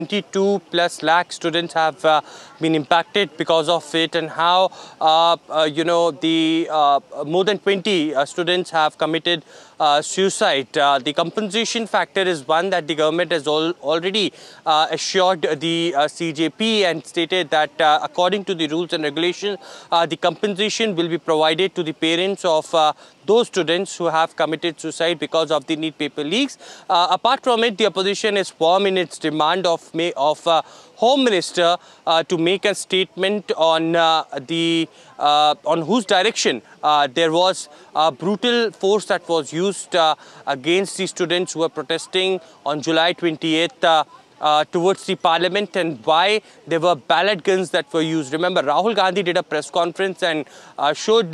22 plus lakh students have been impacted because of it, and how the more than 20 students have committed suicide. The compensation factor is one that the government has already assured the CJP and stated that according to the rules and regulations, the compensation will be provided to the parents of those students who have committed suicide because of the NEET paper leaks. Apart from it, the opposition is firm in its demand of Home Minister to make a statement on on whose direction there was brutal force that was used against the students who were protesting on July 28th. Towards the parliament, and why there were ballot guns that were used. Remember, Rahul Gandhi did a press conference and showed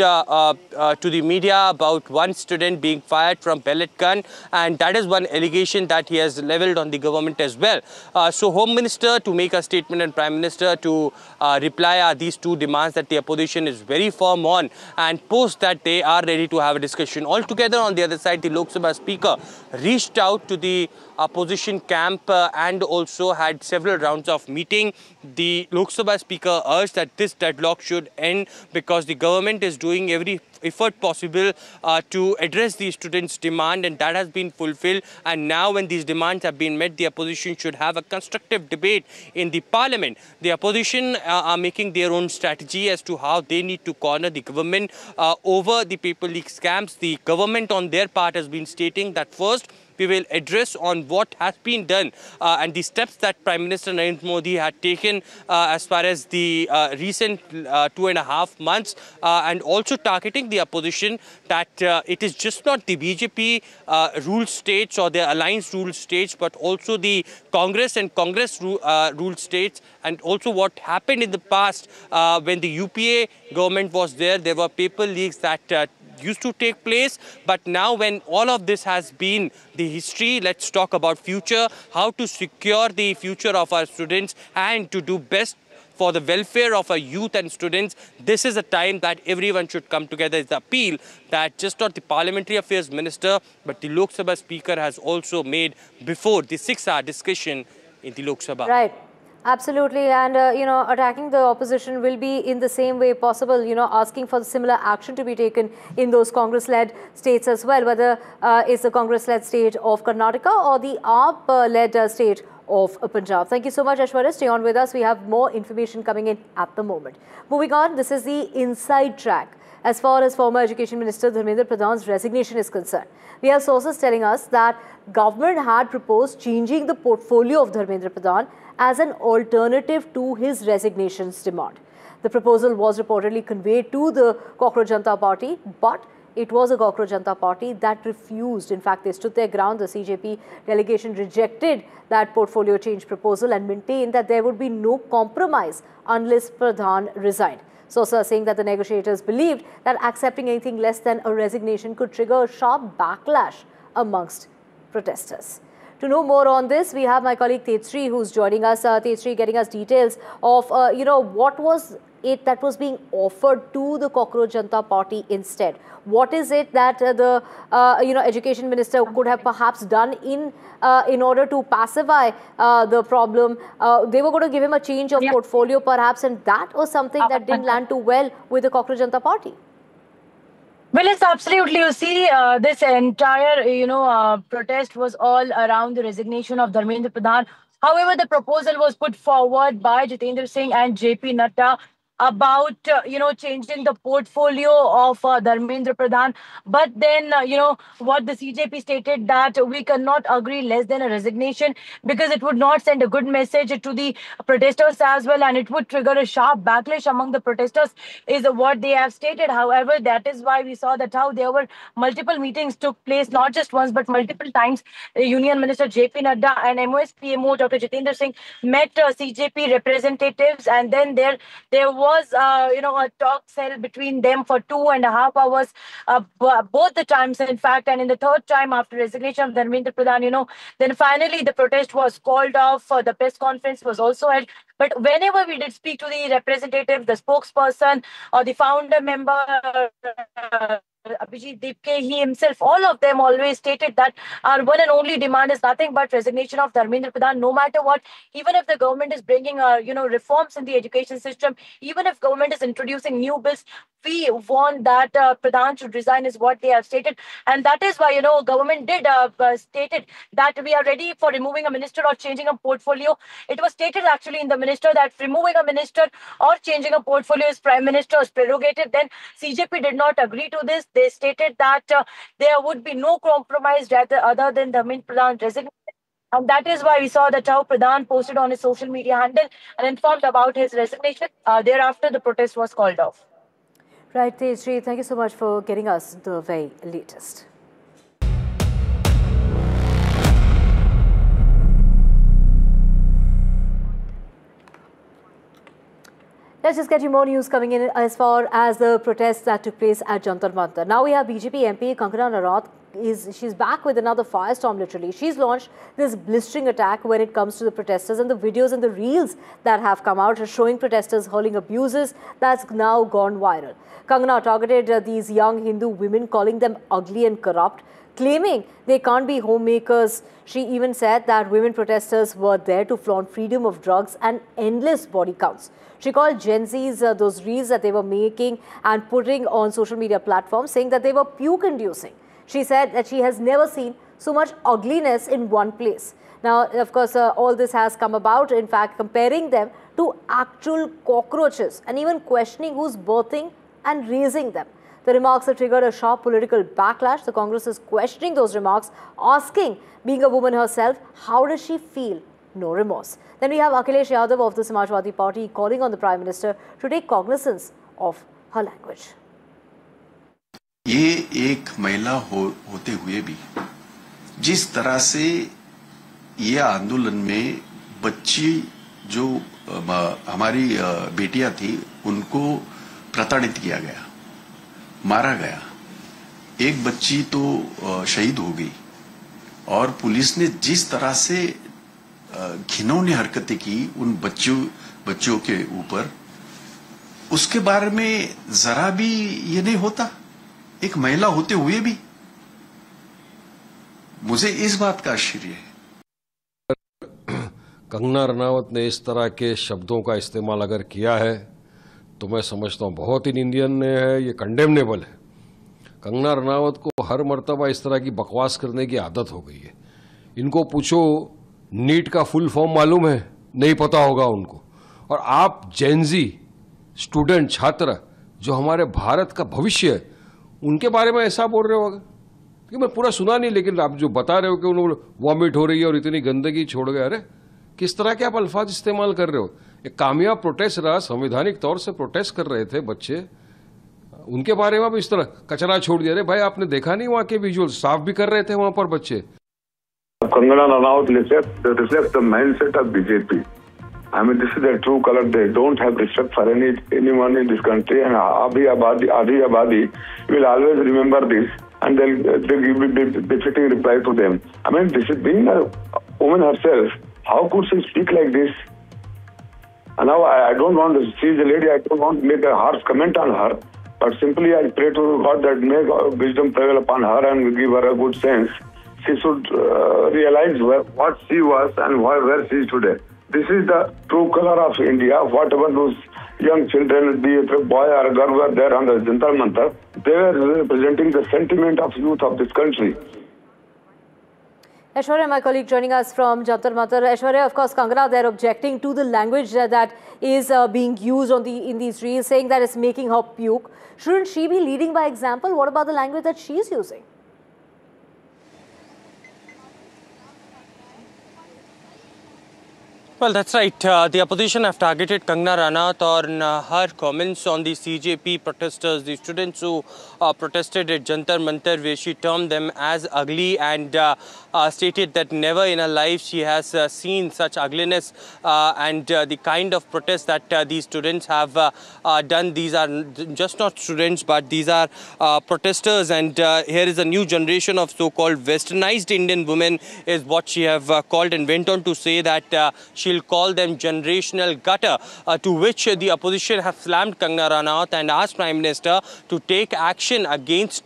to the media about one student being fired from pellet gun, and that is one allegation that he has leveled on the government as well. So Home Minister to make a statement and Prime Minister to reply are these two demands that the opposition is very firm on, and post that they are ready to have a discussion. Altogether, on the other side, the Lok Sabha Speaker reached out to the opposition camp and also had several rounds of meeting. The Lok Sabha Speaker urged that this deadlock should end because the government is doing every effort possible to address the students' demand, and that has been fulfilled. And now when these demands have been met, the opposition should have a constructive debate in the parliament. The opposition are making their own strategy as to how they need to corner the government over the paper leak scams. The government on their part has been stating that first, we will address on what has been done and the steps that Prime Minister Narendra Modi had taken as far as the recent 2.5 months, and also targeting the opposition that it is just not the BJP ruled states or the alliance ruled states, but also the Congress and Congress ruled states, and also what happened in the past when the UPA government was there. There were paper leaks that used to take place, but now when all of this has been the history, let's talk about future, how to secure the future of our students and to do best for the welfare of our youth and students. This is a time that everyone should come together. It's the appeal that just not the Parliamentary Affairs Minister, but the Lok Sabha Speaker has also made before the 6-hour discussion in the Lok Sabha. Right. Absolutely, and attacking the opposition will be in the same way possible, asking for similar action to be taken in those Congress-led states as well, whether it's the Congress-led state of Karnataka or the AAP-led state of Punjab. Thank you so much, Aishwarya. Stay on with us. We have more information coming in at the moment. Moving on, this is the inside track as far as former Education Minister Dharmendra Pradhan's resignation is concerned. We have sources telling us that government had proposed changing the portfolio of Dharmendra Pradhan as an alternative to his resignation's demand. The proposal was reportedly conveyed to the Cockroach Janata Party, but it was a Cockroach Janata Party that refused. In fact, they stood their ground. The CJP delegation rejected that portfolio change proposal and maintained that there would be no compromise unless Pradhan resigned. Sources are saying that the negotiators believed that accepting anything less than a resignation could trigger a sharp backlash amongst protesters. To know more on this, we have my colleague Tejasri who's joining us. Tejasri getting us details of, what was it that was being offered to the Cockroach Janata Party instead? What is it that the, Education Minister could have perhaps done in order to pacify the problem? They were going to give him a change of portfolio perhaps, and that was something that didn't land too well with the Cockroach Janata Party. Well, it's absolutely. You see, this entire, protest was all around the resignation of Dharmendra Pradhan. However, the proposal was put forward by Jitendra Singh and JP Nadda about, changing the portfolio of Dharmendra Pradhan. But then, what the CJP stated that we cannot agree less than a resignation because it would not send a good message to the protesters as well, and it would trigger a sharp backlash among the protesters is what they have stated. However, that is why we saw that how there were multiple meetings took place, not just once, but multiple times. Union Minister JP Nadda and MOS PMO Dr. Jitendra Singh met CJP representatives, and then there was a talk cell between them for 2.5 hours, both the times, in fact, and in the third time after resignation of Dharmendra Pradhan, then finally the protest was called off. The press conference was also held. But whenever we did speak to the representative, the spokesperson or the founder member, Abhijit Dipke, he himself, all of them always stated that our one and only demand is nothing but resignation of Dharmendra Pradhan, no matter what. Even if the government is bringing, reforms in the education system, even if government is introducing new bills, we want that Pradhan should resign, is what they have stated. And that is why, government did stated that we are ready for removing a minister or changing a portfolio. It was stated actually in the minister that removing a minister or changing a portfolio is Prime Minister's prerogative. Then CJP did not agree to this. They stated that there would be no compromise other than Dharmendra Pradhan's resignation. And that is why we saw that Chao Pradhan posted on his social media handle and informed about his resignation. Thereafter, the protest was called off. Right, Tejasri, thank you so much for getting us the very latest. Let's just get you more news coming in as far as the protests that took place at Jantar Mantar. Now we have BJP MP Kangana Ranaut. She's back with another firestorm, literally. She's launched this blistering attack when it comes to the protesters, and the videos and the reels that have come out are showing protesters hurling abuses that's now gone viral. Kangana targeted these young Hindu women, calling them ugly and corrupt, claiming they can't be homemakers. She even said that women protesters were there to flaunt freedom of drugs and endless body counts. She called Gen Zs those reels that they were making and putting on social media platforms, saying that they were puke-inducing. She said that she has never seen so much ugliness in one place. Now, of course, all this has come about, in fact, comparing them to actual cockroaches and even questioning who's birthing and raising them. The remarks have triggered a sharp political backlash. The Congress is questioning those remarks, asking, being a woman herself, how does she feel? No remorse. Then we have Akhilesh Yadav of the Samajwadi Party calling on the Prime Minister to take cognizance of her language. ये एक महिला होते हुए भी जिस तरह से ये आंदोलन में बच्ची जो हमारी बेटियां थी उनको प्रताड़ित किया गया, मारा गया, एक बच्ची तो शहीद हो गई और पुलिस ने जिस तरह से घिनौनी हरकतें की उन बच्चों के ऊपर, उसके बारे में जरा भी ये नहीं होता एक महिला होते हुए भी। मुझे इस बात का आश्चर्य है। कंगना रनावत ने इस तरह के शब्दों का इस्तेमाल अगर किया है तो मैं समझता हूं बहुत ही निंदनीय है, ये कंडेमनेबल है। कंगना रनावत को हर मर्तबा इस तरह की बकवास करने की आदत हो गई है। इनको पूछो नीट का फुल फॉर्म मालूम है? नहीं पता होगा उनको। और आप जेनजी स्टूडेंट छात्र जो हमारे भारत का भविष्य है उनके बारे में ऐसा बोल रहे होगा कि मैं पूरा सुना नहीं, लेकिन आप जो बता रहे हो कि उन्होंने वॉमिट हो रही है और इतनी गंदगी छोड़ गए, अरे किस तरह के आप अल्फाज इस्तेमाल कर रहे हो। एक कामयाब प्रोटेस्ट रहा, संवैधानिक तौर से प्रोटेस्ट कर रहे थे बच्चे, उनके बारे में आप इस तरह कचरा छोड़ दिया। अरे भाई आपने देखा नहीं वहां के विजुअल, साफ भी कर रहे थे वहां पर बच्चे। Kangana Ranaut reflects the mindset of BJP. I mean, this is their true color. They don't have respect for anyone in this country, and Adi Abadi will always remember this, and they'll give befitting reply to them. I mean, this is being a woman herself. How could she speak like this? And now I don't want to. She is a lady. I don't want to make a harsh comment on her, but simply I pray to God that may wisdom prevail upon her and give her a good sense. She should realize what she was and where she is today. This is the true color of India. Whatever those young children, be it a boy or a girl, were there on the Jantar Mantar, they were representing the sentiment of youth of this country. Aishwarya, my colleague, joining us from Jantar Mantar. Aishwarya, of course, Kangana, they're objecting to the language that is being used in these reels, saying that it's making her puke. Shouldn't she be leading by example? What about the language that she's using? Well, that's right. The opposition have targeted Kangana Ranaut on her comments on the CJP protesters, the students who protested at Jantar Mantar, where she termed them as ugly and stated that never in her life she has seen such ugliness and the kind of protest that these students have done. These are just not students, but these are protesters, and here is a new generation of so-called westernized Indian women is what she have called, and went on to say that she'll call them generational gutter, to which the opposition have slammed Kangana Ranaut and asked Prime Minister to take action against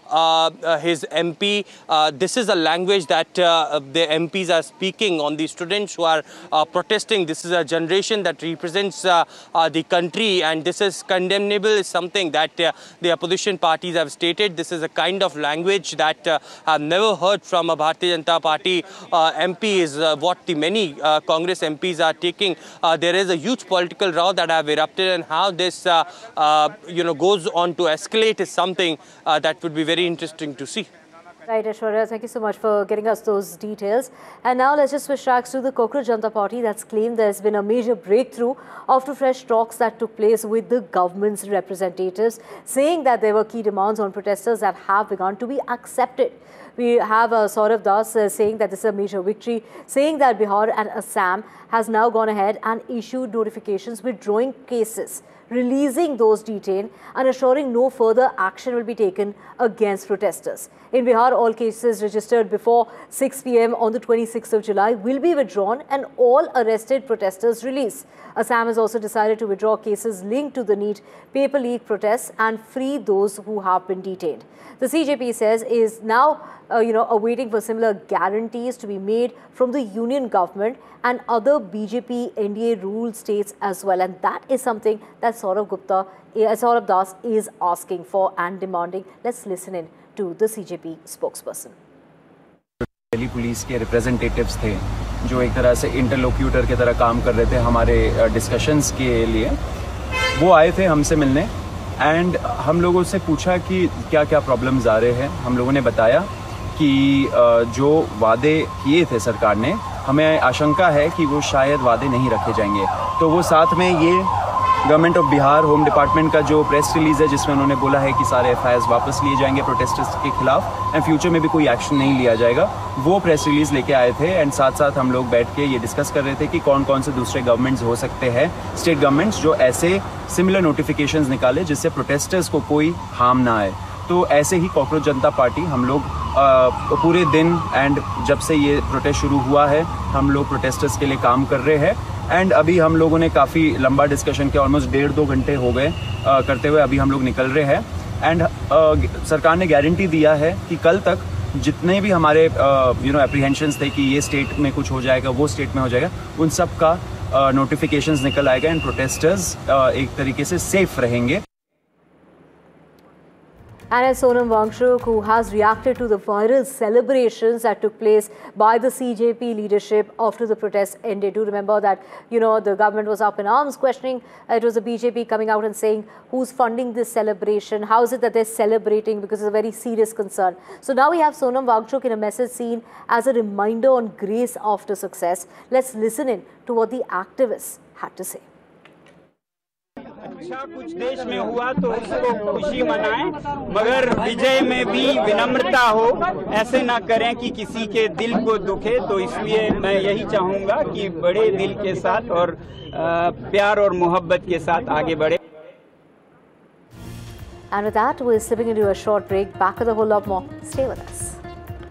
his MP. This is a language that the MPs are speaking on the students who are protesting. This is a generation that represents the country, and this is condemnable, is something that the opposition parties have stated. This is a kind of language that I've never heard from a Bharatiya Janata Party MP, is what the many Congress MPs are taking. There is a huge political row that have erupted, and how this goes on to escalate is something that would be very interesting to see. Right, Aishwarya, thank you so much for getting us those details. And now let's just switch tracks to the Cockroach Janata Party that's claimed there's been a major breakthrough after fresh talks that took place with the government's representatives, saying that there were key demands on protesters that have begun to be accepted. We have Saurabh Das saying that this is a major victory, saying that Bihar and Assam has now gone ahead and issued notifications withdrawing cases, releasing those detained and assuring no further action will be taken against protesters. In Bihar, all cases registered before 6 p.m. on the 26th of July will be withdrawn and all arrested protesters released. Assam has also decided to withdraw cases linked to the NEET paper leak protests and free those who have been detained. The CJP says is now awaiting for similar guarantees to be made from the union government and other BJP NDA ruled states as well, and that is something that Saurabh Das is asking for and demanding. Let's listen in to the CJP spokesperson. Delhi police के representatives थे जो एक तरह से interlocutor की तरह काम कर रहे थे हमारे डिस्कशंस के लिए, वो आए थे हमसे मिलने एंड हम लोगों से पूछा कि क्या क्या प्रॉब्लम्स आ रहे हैं. हम लोगों ने बताया कि जो वादे किए थे सरकार ने, हमें आशंका है कि वो शायद वादे नहीं रखे जाएंगे. तो वो साथ में ये government of Bihar home department का जो प्रेस रिलीज है जिसमें उन्होंने बोला है कि सारे एफआईआर्स वापस लिए जाएंगे प्रोटेस्टर्स के खिलाफ एंड फ्यूचर में भी कोई एक्शन नहीं लिया जाएगा, वो प्रेस रिलीज लेके आए थे. एंड साथ साथ हम लोग बैठ के ये डिस्कस कर रहे थे कि कौन कौन से दूसरे गवर्नमेंट्स हो सकते हैं, स्टेट गवर्नमेंट्स, जो ऐसे सिमिलर नोटिफिकेशंस निकाले जिससे प्रोटेस्टर्स को कोई हार्म ना आए. तो ऐसे ही कॉकरोच जनता पार्टी हम लोग पूरे दिन एंड जब से ये प्रोटेस्ट शुरू हुआ है हम लोग प्रोटेस्टर्स के लिए काम कर रहे हैं. एंड अभी हम लोगों ने काफ़ी लंबा डिस्कशन किया, ऑलमोस्ट 1.5-2 घंटे हो गए करते हुए. अभी हम लोग निकल रहे हैं एंड सरकार ने गारंटी दिया है कि कल तक जितने भी हमारे एप्रीहेंशंस थे कि ये स्टेट में कुछ हो जाएगा, वो स्टेट में हो जाएगा, उन सब का नोटिफिकेशंस निकल आएगा एंड प्रोटेस्टर्स एक तरीके से सेफ रहेंगे. And as Sonam Wangchuk, who has reacted to the viral celebrations that took place by the CJP leadership after the protests ended. Do remember that, the government was up in arms questioning, it was the BJP coming out and saying who's funding this celebration, how is it that they're celebrating, because it's a very serious concern. So now we have Sonam Wangchuk in a message seen as a reminder on grace after success. Let's listen in to what the activists had to say. अच्छा कुछ देश में हुआ तो उसको खुशी मनाएं, मगर विजय में भी विनम्रता हो, ऐसे ना करें कि किसी के दिल को दुखे. तो इसलिए मैं यही चाहूँगा कि बड़े दिल के साथ और प्यार और मोहब्बत के साथ आगे बढ़े. And with that, we're slipping into a short break. Back with a whole lot more. Stay with us.